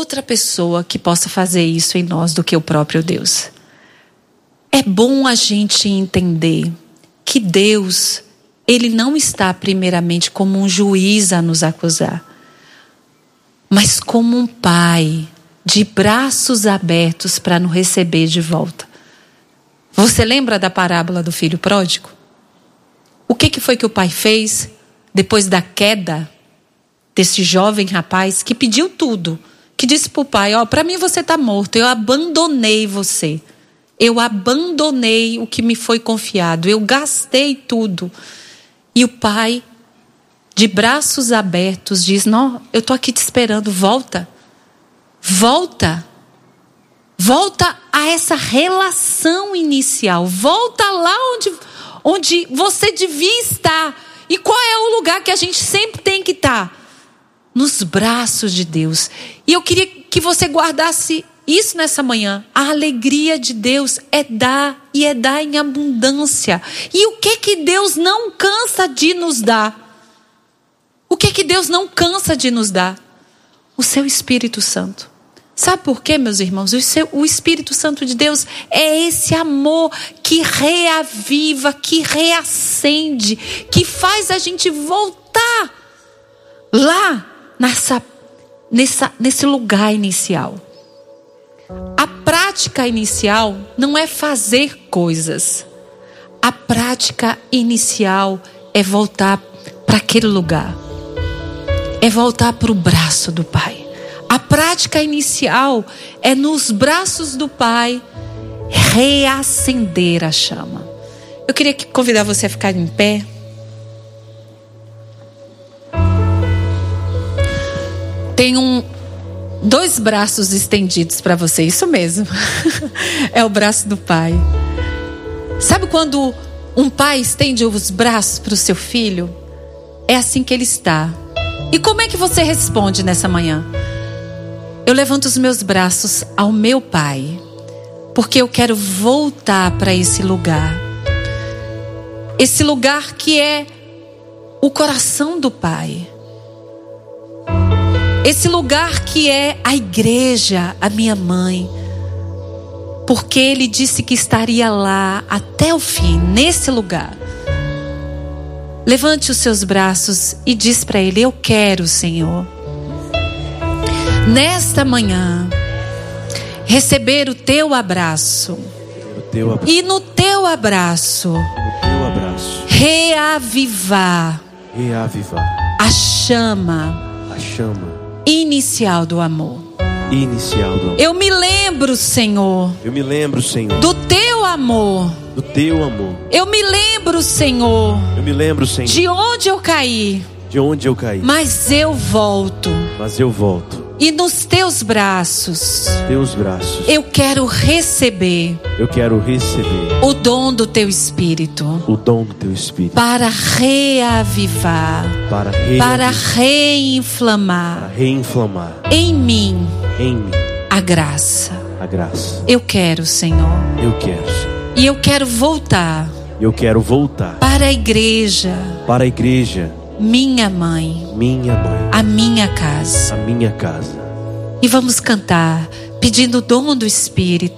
outra pessoa que possa fazer isso em nós do que o próprio Deus. É bom a gente entender que Deus, Ele não está primeiramente como um juiz a nos acusar, mas como um pai de braços abertos para nos receber de volta. Você lembra da parábola do filho pródigo? O que foi que o pai fez depois da queda desse jovem rapaz que pediu tudo? Que disse para o pai, para mim você está morto, eu abandonei você. Eu abandonei o que me foi confiado, eu gastei tudo. E o pai, de braços abertos, diz, não, eu estou aqui te esperando, volta. Volta a essa relação inicial, volta lá onde você devia estar. E qual é o lugar que a gente sempre tem que estar? Nos braços de Deus. E eu queria que você guardasse isso nessa manhã. A alegria de Deus é dar, e é dar em abundância. E o que Deus não cansa de nos dar? O que Deus não cansa de nos dar? O seu Espírito Santo. Sabe por quê, meus irmãos? O Espírito Santo de Deus é esse amor que reaviva, que reacende, que faz a gente voltar lá nesse lugar inicial. A prática inicial não é fazer coisas. A prática inicial é voltar para aquele lugar. É voltar para o braço do Pai. A prática inicial é nos braços do Pai reacender a chama. Eu queria convidar você a ficar em pé. Tem dois braços estendidos para você, isso mesmo. É o braço do Pai. Sabe quando um pai estende os braços para o seu filho? É assim que ele está. E como é que você responde nessa manhã? Eu levanto os meus braços ao meu Pai, porque eu quero voltar para esse lugar. Esse lugar que é o coração do Pai. Esse lugar que é a igreja, a minha mãe. Porque Ele disse que estaria lá até o fim, nesse lugar. Levante os seus braços e diz para Ele, eu quero, Senhor, nesta manhã, receber o Teu abraço. E no Teu abraço, reavivar a chama inicial do amor. Eu me lembro, Senhor, do Teu amor. Eu me lembro, Senhor, de onde eu caí. Mas eu volto. E nos Teus braços, eu quero receber o dom do Teu Espírito, para reavivar, para reinflamar em mim a graça. Eu quero, Senhor. E eu quero voltar para a igreja, minha mãe, a minha casa. E vamos cantar pedindo o dom do Espírito.